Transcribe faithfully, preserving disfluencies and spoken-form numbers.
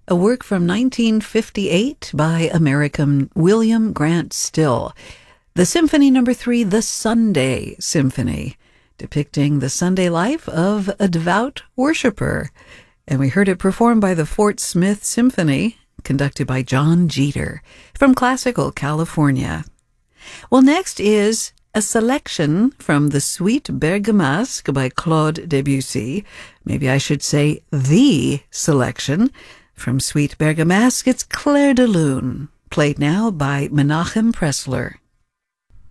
a work from nineteen fifty-eight by American William Grant Still. The Symphony Number Three, The Sunday Symphony, depicting the Sunday life of a devout worshiper. And we heard it performed by the Fort Smith Symphony, conducted by John Jeter, from Classical California. Well, next is a selection from the Suite Bergamasque by Claude Debussy. Maybe I should say the selection. From Suite Bergamasque, it's Clair de Lune, played now by Menachem Pressler.